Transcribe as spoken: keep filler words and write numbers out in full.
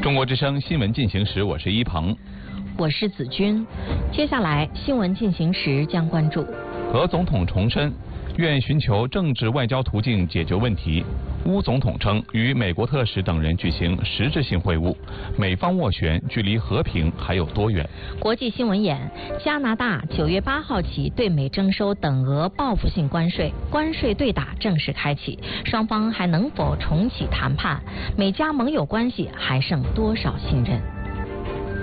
中国之声新闻进行时，我是一鹏， 我是子君。接下来新闻进行时将关注： 俄总统重申愿寻求政治外交途径解决问题。乌总统称与美国特使等人举行实质性会晤，美方斡旋距离和平还有多远？ 国际新闻眼：加拿大九月八号起对美征收等额报复性关税，关税对打正式开启，双方还能否重启谈判？美加盟友关系还剩多少信任？